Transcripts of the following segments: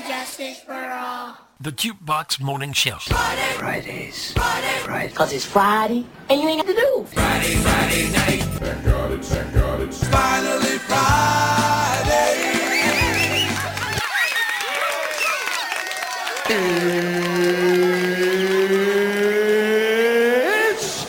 and justice for all. The Jukebox Morning Show. Fridays. Because it's Friday and you ain't got to do. Friday night. Thank God it's finally Friday. It's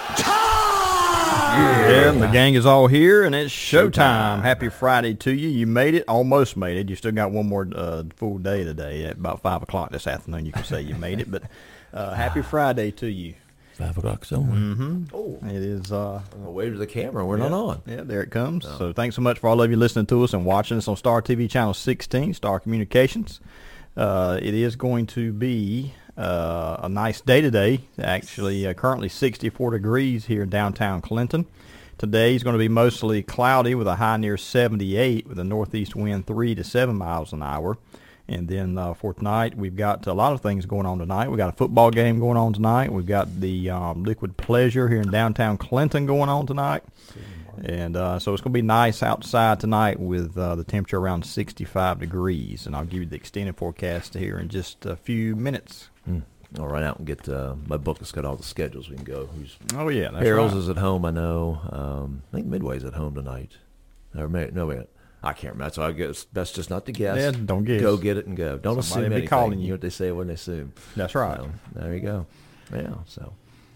time! Yeah, the gang is all here, and it's showtime. Happy Friday to you. You made it, almost made it. You still got one more full day today. At about 5 o'clock this afternoon, you can say you made it. But happy Friday to you. 5 o'clock somewhere. Mm-hmm. Oh, it is. Wave to the camera. We're not on. Yeah, there it comes. So thanks so much for all of you listening to us and watching us on Star TV Channel 16, Star Communications. It is going to be a nice day today. Actually, currently 64 degrees here in downtown Clinton. Today is going to be mostly cloudy with a high near 78 with a northeast wind 3 to 7 miles an hour. And then for tonight, we've got a lot of things going on tonight. We've got a football game going on tonight. We've got the Liquid Pleasure here in downtown Clinton going on tonight. And so it's going to be nice outside tonight with the temperature around 65 degrees. And I'll give you the extended forecast here in just a few minutes. I'll run out and get my book that's got all the schedules. We can go. Oh, yeah. That's Harold's right. is at home, I know. I think Midway's at home tonight. Wait. I can't remember. So I guess best just not to guess. Yeah, don't guess. Go get it and go. Don't Somebody assume be anything. calling you. You know what they say when they assume. That's right. So, there you go. Yeah, so.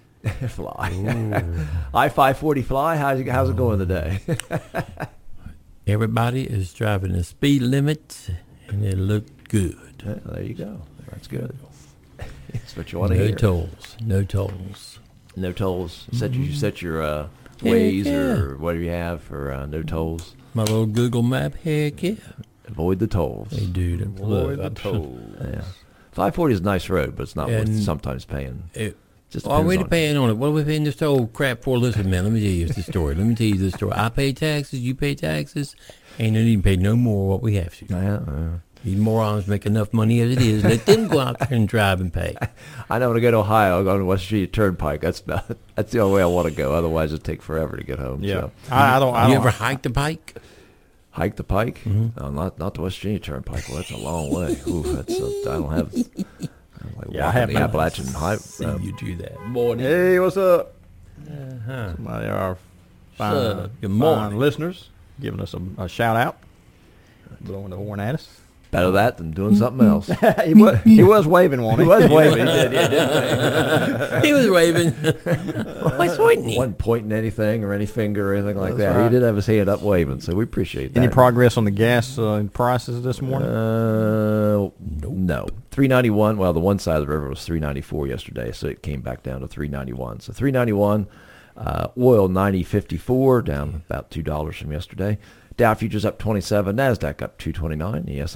Fly. I-540 Fly, how's it going today? Everybody is driving the speed limit, and it looked good. Yeah, there you go. That's good. That's what you want to hear. No tolls. No tolls. No tolls. You set your Waze or whatever you have for no tolls. My little Google map, heck yeah. Avoid the tolls. Hey, dude. Avoid the tolls. Yeah. 540 is a nice road, but it's not worth sometimes paying. Why are we paying on it? What are we paying this old crap for? Listen, man, let me tell you the story. I pay taxes, you pay taxes, and you need to pay no more what we have to. These morons make enough money as it is. Let them go out there and drive and pay. I know when I go to Ohio, I'll go to West Virginia Turnpike. That's the only way I want to go. Otherwise, it'll take forever to get home. Yeah. So. I don't. You ever hike the pike? Hike the pike? Mm-hmm. No, not the West Virginia Turnpike. Well, that's a long way. Ooh, I don't have. I have the Appalachian High. You do that. Morning. Hey, what's up? Uh-huh. Somebody of our Good fine morning. listeners giving us a shout out, blowing the horn at us. Better that than doing something else. he was waving one. He was waving. He was waving. What's waiting? Wasn't pointing anything or any finger or anything like that. right. He did have his hand up waving, so we appreciate that. Any progress on the gas prices this morning? No. $3.91. Well, the one side of the river was $3.94 yesterday, so it came back down to $3.91. So $3.91. Oil $90.54, down about $2 from yesterday. Dow futures up 27. Nasdaq up 229. The S&P